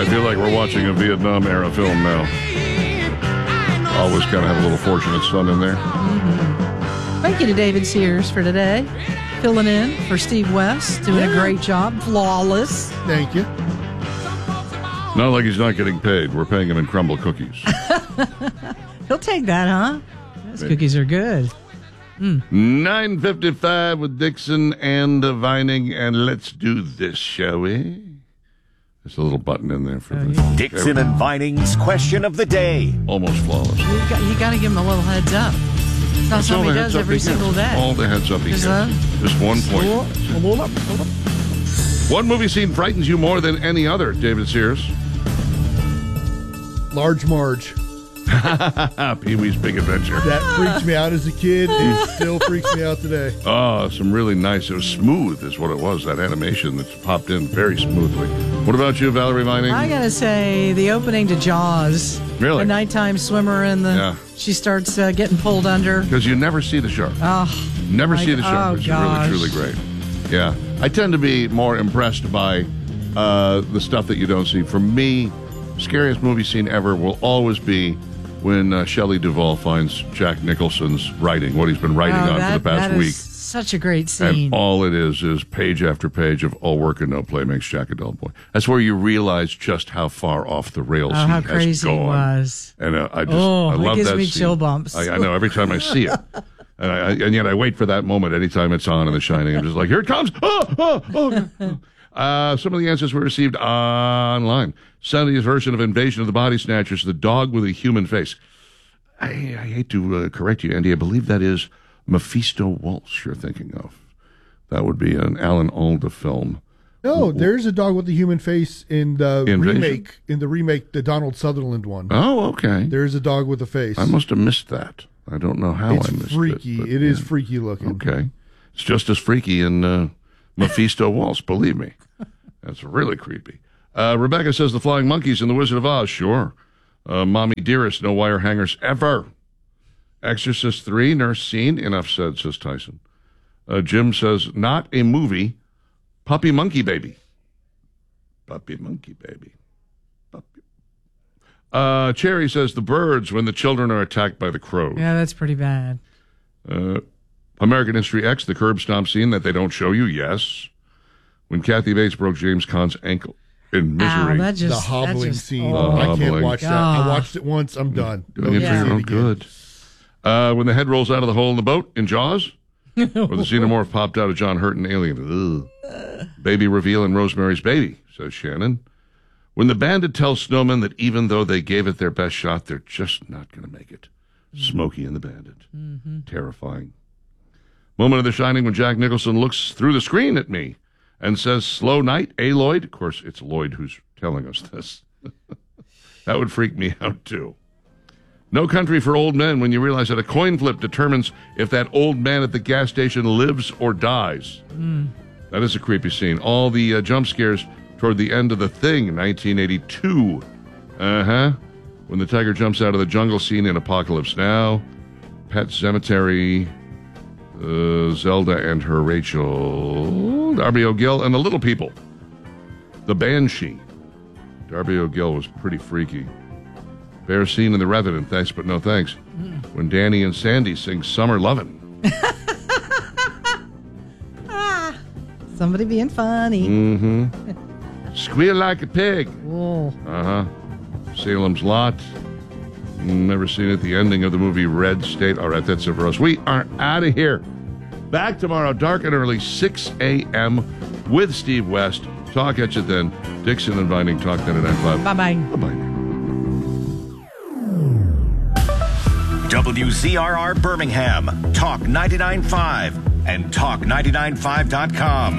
feel like we're watching a Vietnam-era film now. Always kind of have a little Fortunate Son in there. Mm-hmm. Thank you to David Sears for today. Filling in for Steve West. Doing a great job. Flawless. Thank you. Not like he's not getting paid. We're paying him in crumble cookies. He'll take that, huh? Those cookies are good. 9:55 with Dixon and Vining, and let's do this, shall we? There's a little button in there for Dixon and Vining's question of the day. Almost flawless. You got to give him a little heads up. It's not something he does every single day. All the heads up he gets. Just 1 point. Hold up. What movie scene frightens you more than any other, David Sears? Large Marge. Pee-wee's Big Adventure. That freaked me out as a kid. It still freaks me out today. Oh, some really nice. It was smooth is what it was, that animation that's popped in very smoothly. What about you, Valerie Vining? I got to say, the opening to Jaws. Really? The nighttime swimmer and she starts getting pulled under. Because you never see the shark. Oh, never see the shark, which gosh. is really, truly great. Yeah. I tend to be more impressed by the stuff that you don't see. For me, scariest movie scene ever will always be when Shelley Duvall finds Jack Nicholson's writing, what he's been writing on for the past week. Such a great scene. And all it is page after page of all work and no play makes Jack a dull boy. That's where you realize just how far off the rails he how has crazy gone. he was. And I it love gives that me scene. chill bumps. I know every time I see it. And yet I wait for that moment anytime it's on in The Shining. I'm just like, here it comes. Some of the answers we received online. Sunday's version of Invasion of the Body Snatchers, the dog with a human face. I hate to correct you, Andy. I believe that is Mephisto Walsh you're thinking of. That would be an Alan Alda film. No, there's a dog with a human face in the remake. In the remake, the Donald Sutherland one. Oh, okay. There's a dog with a face. I must have missed that. I don't know how I missed freaky. it. It is freaky looking. Okay. It's just as freaky in Mephisto Walsh, believe me. That's really creepy. Rebecca says The Flying Monkeys and The Wizard of Oz. Sure. Mommy Dearest, no wire hangers ever. Exorcist 3, nurse scene. Enough said, says Tyson. Jim says, not a movie. Puppy Monkey Baby. Puppy Monkey Baby. Puppy. Cherry says, The Birds when the children are attacked by the crows. Yeah, that's pretty bad. American History X, the curb stomp scene that they don't show you. Yes. When Kathy Bates broke James Caan's ankle in Misery. The hobbling scene. I can't watch that. I watched it once. I'm done. Doing it for your own good. When the head rolls out of the hole in the boat in Jaws. Or the xenomorph popped out of John Hurt in Alien. Baby reveal in Rosemary's Baby, says Shannon. When the bandit tells snowmen that even though they gave it their best shot, they're just not going to make it. Smokey and the Bandit. Mm-hmm. Terrifying. Moment of The Shining when Jack Nicholson looks through the screen at me and says, slow night, Lloyd. Of course, it's Lloyd who's telling us this. That would freak me out, too. No Country for Old Men when you realize that a coin flip determines if that old man at the gas station lives or dies. That is a creepy scene. All the jump scares toward the end of The Thing in 1982. When the tiger jumps out of the jungle scene in Apocalypse Now. Pet Cemetery, Zelda and her Rachel, Darby O'Gill, and the Little People. The Banshee. Darby O'Gill was pretty freaky. Fair scene in The Revenant, thanks but no thanks. When Danny and Sandy sing Summer Lovin'. Somebody being funny. Squeal Like a Pig. Whoa. Salem's Lot. Never seen it. The ending of the movie Red State. All right, that's it for us. We are out of here. Back tomorrow, dark and early, 6 a.m. with Steve West. Talk at you then. Dixon and Vining, Talk 99.5. Bye-bye. Bye-bye. WZRR Birmingham, Talk 99.5 and Talk995.com.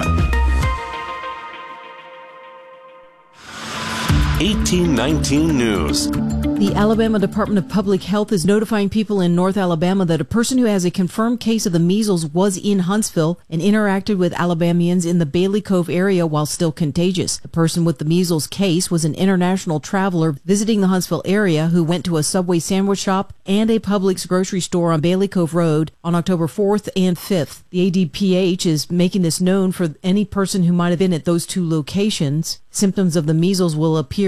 1819 News. The Alabama Department of Public Health is notifying people in North Alabama that a person who has a confirmed case of the measles was in Huntsville and interacted with Alabamians in the Bailey Cove area while still contagious. The person with the measles case was an international traveler visiting the Huntsville area who went to a Subway sandwich shop and a Publix grocery store on Bailey Cove Road on October 4th and 5th. The ADPH is making this known for any person who might have been at those two locations. Symptoms of the measles will appear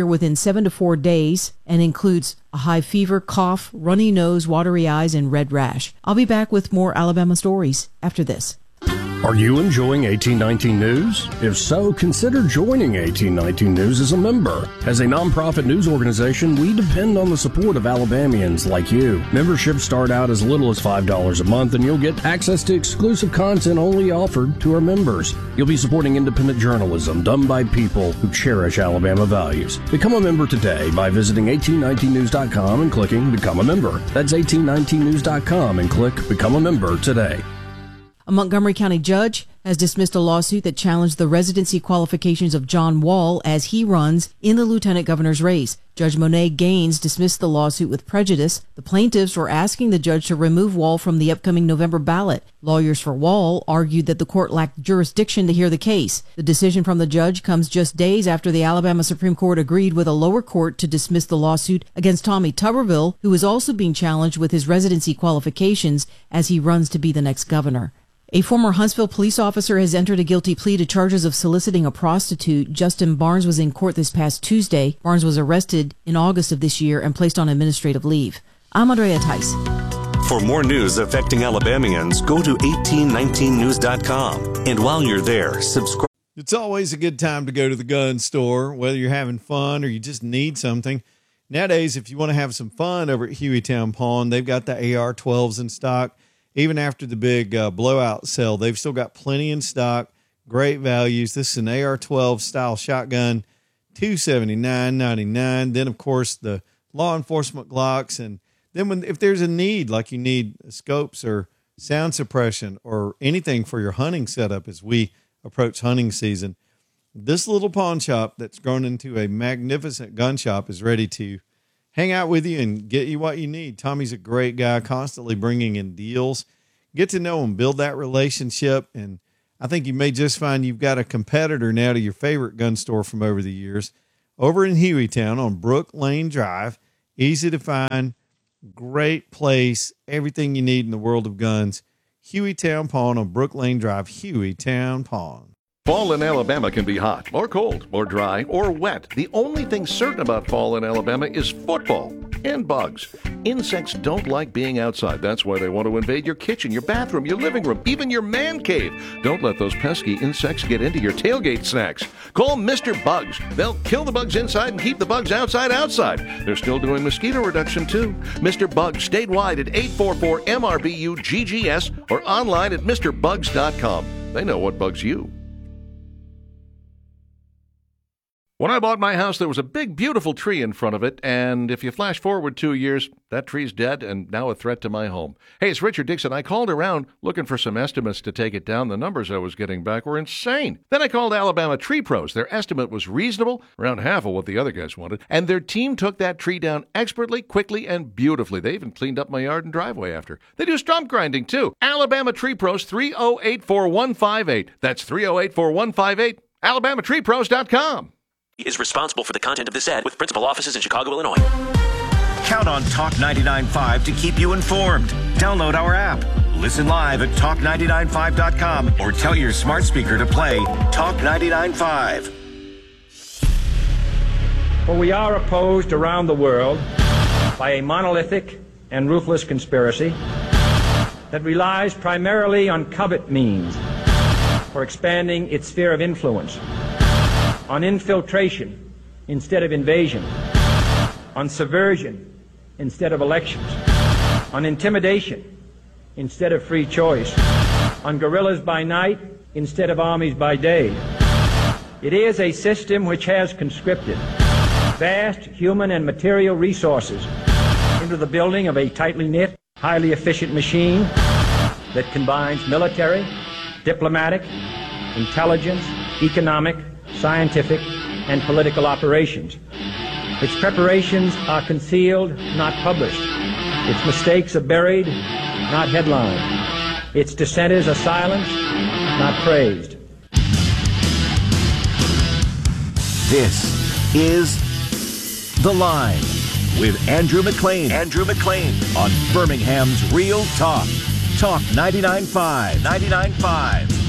clear within 7 to 4 days and includes a high fever, cough, runny nose, watery eyes, and red rash. I'll be back with more Alabama stories after this. Are you enjoying 1819 News? If so, consider joining 1819 News as a member. As a nonprofit news organization, we depend on the support of Alabamians like you. Memberships start out as little as $5 a month, and you'll get access to exclusive content only offered to our members. You'll be supporting independent journalism done by people who cherish Alabama values. Become a member today by visiting 1819news.com and clicking Become a Member. That's 1819news.com and click Become a Member today. A Montgomery County judge has dismissed a lawsuit that challenged the residency qualifications of John Wall as he runs in the lieutenant governor's race. Judge Monet Gaines dismissed the lawsuit with prejudice. The plaintiffs were asking the judge to remove Wall from the upcoming November ballot. Lawyers for Wall argued that the court lacked jurisdiction to hear the case. The decision from the judge comes just days after the Alabama Supreme Court agreed with a lower court to dismiss the lawsuit against Tommy Tuberville, who is also being challenged with his residency qualifications as he runs to be the next governor. A former Huntsville police officer has entered a guilty plea to charges of soliciting a prostitute. Justin Barnes was in court this past Tuesday. Barnes was arrested in August of this year and placed on administrative leave. I'm Andrea Tice. For more news affecting Alabamians, go to 1819news.com. And while you're there, subscribe. It's always a good time to go to the gun store, whether you're having fun or you just need something. Nowadays, if you want to have some fun over at Hueytown Pawn, they've got the AR-12s in stock. Even after the big blowout sale, they've still got plenty in stock, great values. This is an AR-12 style shotgun, $279.99. Then, of course, the law enforcement Glocks. And then if there's a need, like you need scopes or sound suppression or anything for your hunting setup as we approach hunting season, this little pawn shop that's grown into a magnificent gun shop is ready to hang out with you and get you what you need. Tommy's a great guy, constantly bringing in deals. Get to know him, build that relationship, and I think you may just find you've got a competitor now to your favorite gun store from over the years. Over in Hueytown on Brook Lane Drive, easy to find, great place, everything you need in the world of guns. Hueytown Pawn on Brook Lane Drive, Hueytown Pawn. Fall in Alabama can be hot, or cold, or dry, or wet. The only thing certain about fall in Alabama is football and bugs. Insects don't like being outside. That's why they want to invade your kitchen, your bathroom, your living room, even your man cave. Don't let those pesky insects get into your tailgate snacks. Call Mr. Bugs. They'll kill the bugs inside and keep the bugs outside. They're still doing mosquito reduction, too. Mr. Bugs statewide at 844-MRBU-GGS or online at MrBugs.com. They know what bugs you. When I bought my house, there was a big, beautiful tree in front of it, and if you flash forward 2 years, that tree's dead and now a threat to my home. Hey, it's Richard Dixon. I called around looking for some estimates to take it down. The numbers I was getting back were insane. Then I called Alabama Tree Pros. Their estimate was reasonable, around half of what the other guys wanted, and their team took that tree down expertly, quickly, and beautifully. They even cleaned up my yard and driveway after. They do stump grinding, too. Alabama Tree Pros, 308-4158. That's 308-4158. AlabamaTreePros.com. Is responsible for the content of this ad with principal offices in Chicago, Illinois. Count on Talk 99.5 to keep you informed. Download our app. Listen live at talk995.com or tell your smart speaker to play Talk 99.5. For we are opposed around the world by a monolithic and ruthless conspiracy that relies primarily on covert means for expanding its sphere of influence, on infiltration instead of invasion, on subversion instead of elections, on intimidation instead of free choice, on guerrillas by night instead of armies by day. It is a system which has conscripted vast human and material resources into the building of a tightly knit, highly efficient machine that combines military, diplomatic, intelligence, economic, scientific, and political operations. Its preparations are concealed, not published. Its mistakes are buried, not headlined. Its dissenters are silenced, not praised. This is The Line with Andrew McLean. Andrew McLean on Birmingham's Real Talk. Talk 99.5. 99.5.